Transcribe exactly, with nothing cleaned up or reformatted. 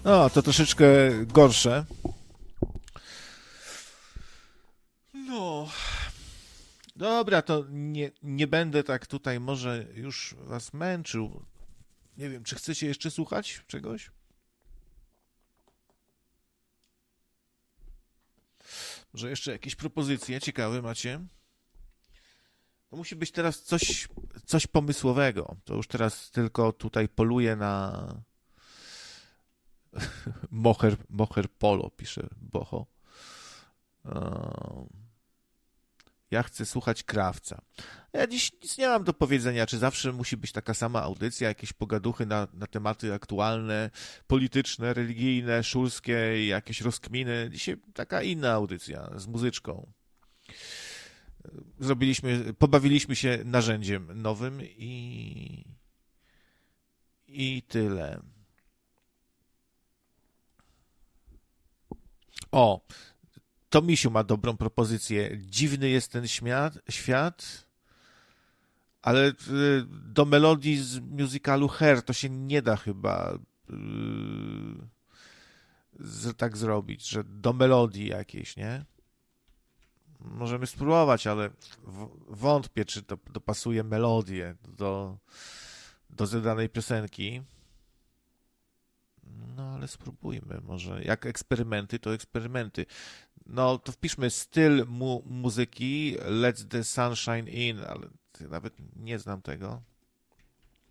No, to troszeczkę gorsze. No, dobra, to nie, nie będę tak tutaj może już was męczył. Nie wiem, czy chcecie jeszcze słuchać czegoś? Może jeszcze jakieś propozycje ciekawe macie? To musi być teraz coś, coś pomysłowego. To już teraz tylko tutaj poluję na Moher, Moher Polo, pisze Boho. Um, Ja chcę słuchać Krawca. Ja dziś nic nie mam do powiedzenia, czy zawsze musi być taka sama audycja, jakieś pogaduchy na, na tematy aktualne, polityczne, religijne, szulskie, jakieś rozkminy. Dzisiaj taka inna audycja z muzyczką. Zrobiliśmy, pobawiliśmy się narzędziem nowym i i tyle. O, to Misiu ma dobrą propozycję. Dziwny jest ten śmiat, świat, ale y, do melodii z musicalu Hair to się nie da chyba y, z, tak zrobić, że do melodii jakiejś, nie? Możemy spróbować, ale w, wątpię, czy to dopasuje melodię do, do zadanej piosenki. No ale spróbujmy może. Jak eksperymenty, to eksperymenty. No to wpiszmy styl mu muzyki Let the Sunshine In, ale nawet nie znam tego.